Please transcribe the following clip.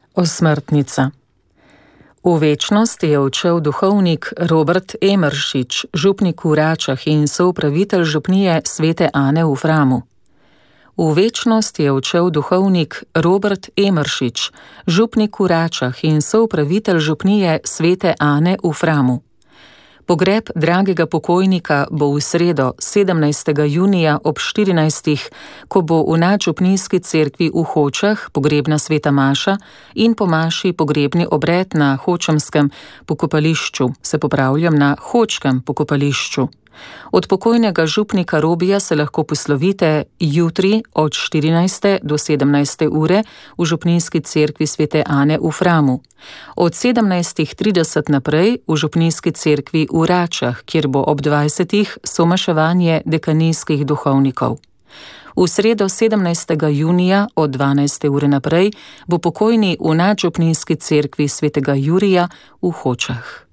Osmrtnica. V večnost je odšel duhovnik Robert Emeršič, župnik v Račah in soupravitelj župnije Svete Ane v Framu. V večnost je odšel duhovnik Robert Emeršič, župnik v Račah in soupravitelj župnije Svete Ane v Framu. Pogreb dragega pokojnika bo v sredo 17. junija ob 14. ko bo v nadžupnijski cerkvi v Hočah pogrebna sveta maša in po maši pogrebni obred na hočemskem pokopališču, na hočkem pokopališču. Od pokojnega župnika Robija se lahko poslovite jutri od 14. do 17. ure v župnijski cerkvi Svete Ane v Framu. Od 17.30 naprej v župnijski cerkvi v Račah, kjer bo ob 20. somaševanje dekanijskih duhovnikov. V sredo 17. junija od 12. ure naprej bo pokojni v nadžupnijski cerkvi Svetega Jurija v Hočah.